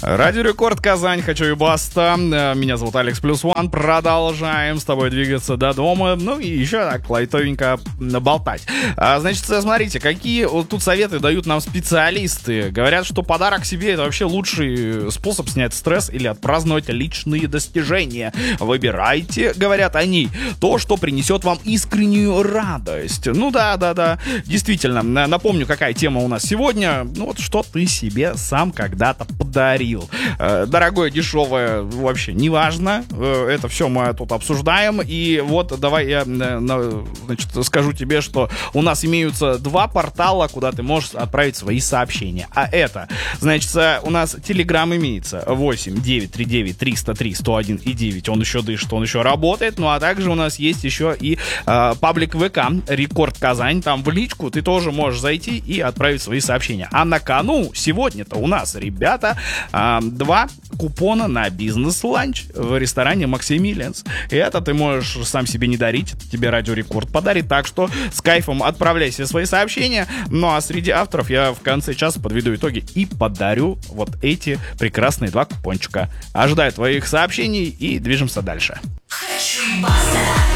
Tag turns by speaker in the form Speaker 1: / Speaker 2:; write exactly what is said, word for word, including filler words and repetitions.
Speaker 1: Радио Рекорд Казань, хочу и баста. Меня зовут Алекс Плюс Ван. Продолжаем с тобой двигаться до дома. Ну и еще так лайтовенько болтать. а, Значит, смотрите, какие вот тут советы дают нам специалисты. Говорят, что подарок себе — это вообще лучший способ снять стресс или отпраздновать личные достижения. Выбирайте, говорят они, то, что принесет вам искреннюю радость. Ну да, да, да. Действительно, напомню, какая тема у нас сегодня. Ну вот, что ты себе сам когда-то подарил. Дорогое, дешевое, вообще неважно. Это все мы тут обсуждаем. И вот давай я, значит, скажу тебе, что у нас имеются два портала, куда ты можешь отправить свои сообщения. А это, значит, у нас Telegram имеется восемь девятьсот тридцать девять триста три сто один и девять. Он еще дышит, он еще работает. Ну а также у нас есть еще и э, паблик ВК Рекорд Казань. Там в личку ты тоже можешь зайти и отправить свои сообщения. А на кону сегодня-то у нас, ребята, два купона на бизнес-ланч в ресторане Максимилианс. И это ты можешь сам себе не дарить, это тебе Радио Рекорд подарит. Так что с кайфом отправляй все свои сообщения. Ну а среди авторов я в конце часа подведу итоги и подарю вот эти прекрасные два купончика. Ожидаю твоих сообщений и движемся дальше.
Speaker 2: Хочу и баста.